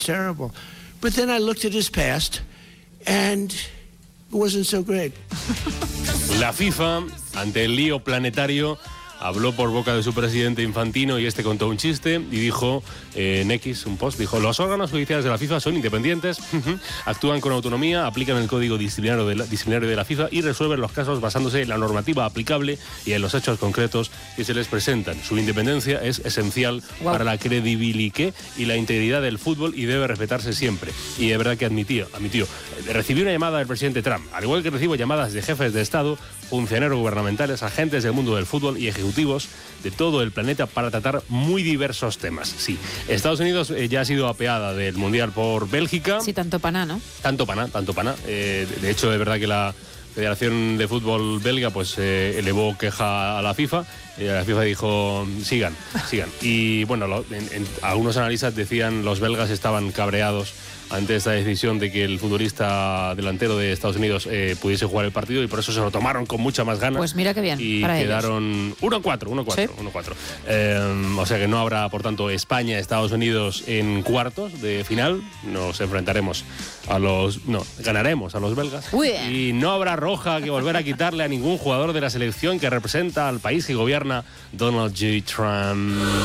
Terrible. But then I looked at his past and it wasn't so great. La FIFA, ante el lío planetario, habló por boca de su presidente Infantino y este contó un chiste y dijo en X, un post, dijo: los órganos judiciales de la FIFA son independientes, actúan con autonomía, aplican el código disciplinario de la FIFA y resuelven los casos basándose en la normativa aplicable y en los hechos concretos que se les presentan. Su independencia es esencial para la credibilidad y la integridad del fútbol y debe respetarse siempre. Y de verdad que admitió. Recibí una llamada del presidente Trump, al igual que recibo llamadas de jefes de Estado, funcionarios gubernamentales, agentes del mundo del fútbol y ejecutivos de todo el planeta para tratar muy diversos temas. Sí, Estados Unidos ya ha sido apeada del Mundial por Bélgica. Sí, tanto paná, ¿no? Tanto paná. De hecho, de verdad que la Federación de Fútbol belga pues elevó queja a la FIFA. La FIFA dijo, sigan. Y bueno, algunos analistas decían los belgas estaban cabreados ante esta decisión de que el futbolista delantero de Estados Unidos pudiese jugar el partido y por eso se lo tomaron con mucha más ganas. Pues mira qué bien. Y para quedaron 1-4. ¿Sí? 1-4. O sea que no habrá, por tanto, España-Estados Unidos en cuartos de final. Nos enfrentaremos ganaremos a los belgas. Y no habrá roja que volver a quitarle a ningún jugador de la selección que representa al país que gobierna Donald J. Trump.